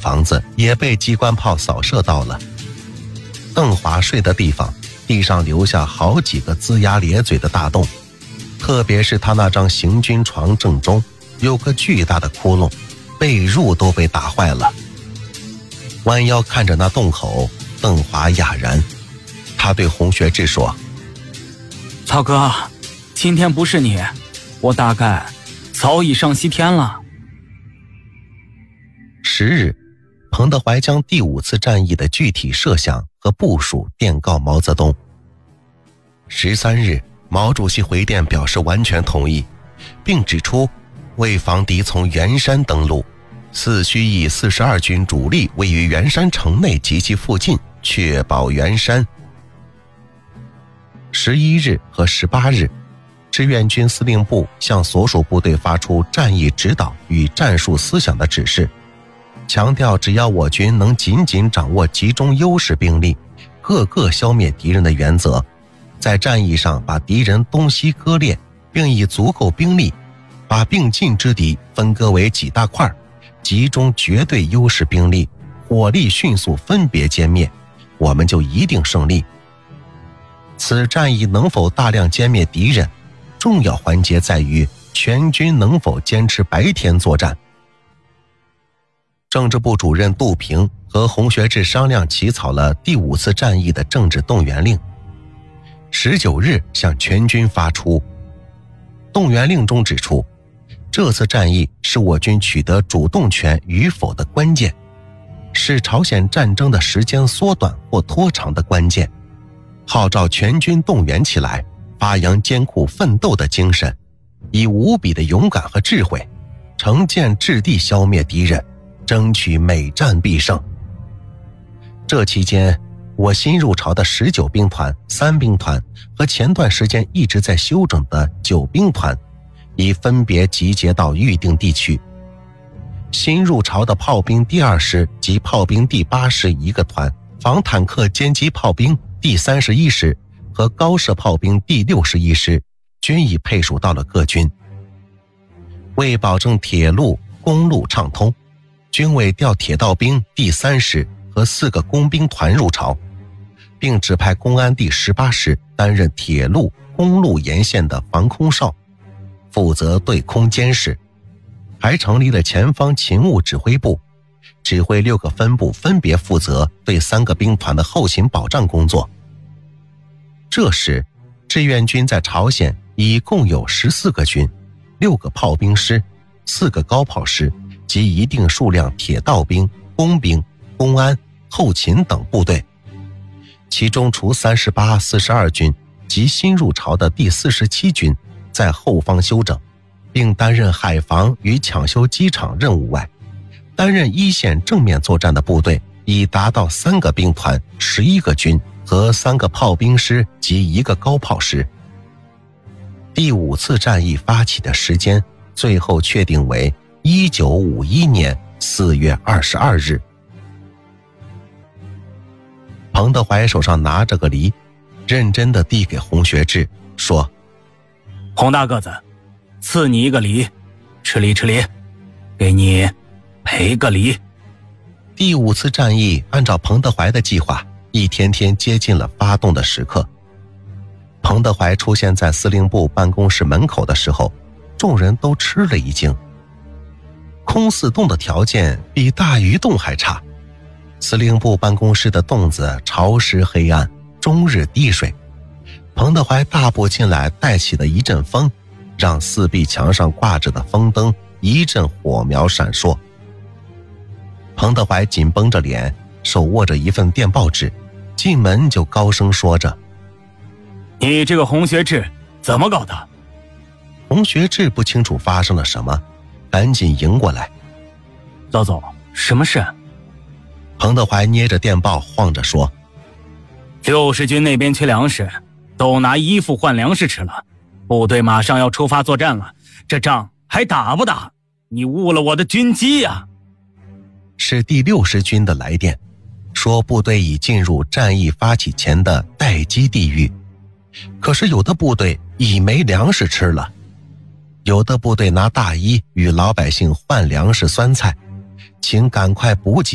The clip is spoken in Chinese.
房子也被机关炮扫射到了。邓华睡的地方，地上留下好几个龇牙咧嘴的大洞，特别是他那张行军床正中有个巨大的窟窿，被褥都被打坏了。弯腰看着那洞口，邓华哑然，他对洪学智说： 曹哥，今天不是你，我大概早已上西天了。 10日，彭德怀将第5次战役的具体设想和部署电告毛泽东。13日，毛主席回电表示完全同意，并指出为防敌从圆山登陆，似需以42军主力位于圆山城内及其附近，确保圆山。11日和18日，志愿军司令部向所属部队发出战役指导与战术思想的指示，强调只要我军能紧紧掌握集中优势兵力，各个消灭敌人的原则，在战役上把敌人东西割裂，并以足够兵力把并进之敌分割为几大块，集中绝对优势兵力，火力迅速分别歼灭，我们就一定胜利。此战役能否大量歼灭敌人，重要环节在于全军能否坚持白天作战。政治部主任杜平和洪学智商量起草了第5次战役的政治动员令，19日向全军发出。动员令中指出，这次战役是我军取得主动权与否的关键，是朝鲜战争的时间缩短或拖长的关键，号召全军动员起来，发扬艰苦奋斗的精神，以无比的勇敢和智慧，城建制地消灭敌人，争取每战必胜。这期间，我新入朝的19兵团、3兵团和前段时间一直在休整的9兵团，已分别集结到预定地区。新入朝的炮兵第2师及炮兵第8师一个团，防坦克歼击炮兵第31师和高射炮兵第61师均已配属到了各军。为保证铁路、公路畅通，军委调铁道兵第3师和4个工兵团入朝，并指派公安第18师担任铁路、公路沿线的防空哨，负责对空监视，还成立了前方勤务指挥部，指挥6个分部分别负责对3个兵团的后勤保障工作。这时，志愿军在朝鲜已共有14个军、6个炮兵师、4个高炮师及一定数量铁道兵、工兵、公安、后勤等部队，其中除38、42军及新入朝的第47军在后方休整，并担任海防与抢修机场任务外，担任一线正面作战的部队已达到3个兵团、11个军和3个炮兵师及1个高炮师。第5次战役发起的时间最后确定为1951年4月22日。彭德怀手上拿着个梨，认真地递给洪学智，说： 洪大个子，赐你一个梨，吃梨吃梨，给你赔个梨。 第5次战役按照彭德怀的计划，一天天接近了发动的时刻。彭德怀出现在司令部办公室门口的时候，众人都吃了一惊。空4洞的条件比大鱼洞还差，司令部办公室的洞子潮湿黑暗，终日滴水。彭德怀大步进来，带起了一阵风，让4壁墙上挂着的风灯一阵火苗闪烁。彭德怀紧绷着脸，手握着一份电报纸，进门就高声说着： 你这个洪学智怎么搞的？ 洪学智不清楚发生了什么，赶紧迎过来。 老总，什么事？ 彭德怀捏着电报晃着说 ：60军那边缺粮食，都拿衣服换粮食吃了，部队马上要出发作战了，这仗还打不打？你误了我的军机呀！ 是第60军的来电，说部队已进入战役发起前的待机地域，可是有的部队已没粮食吃了，有的部队拿大衣与老百姓换粮食酸菜，请赶快补给。